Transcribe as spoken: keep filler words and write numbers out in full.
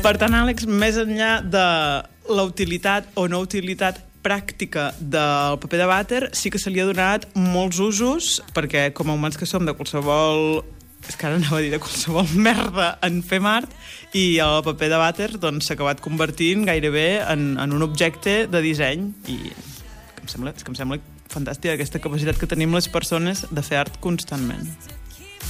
Per tant, Àlex, més enllà de la utilitat o no utilitat pràctica del paper de vàter, sí que se li ha donat molts usos, perquè com a humans que som de qualsevol... és que ara anava a dir de qualsevol merda en fem art, i el paper de vàter doncs, s'ha acabat convertint gairebé en, en un objecte de disseny, i que em sembla, és que em sembla fantàstica aquesta capacitat que tenim les persones de fer art constantment.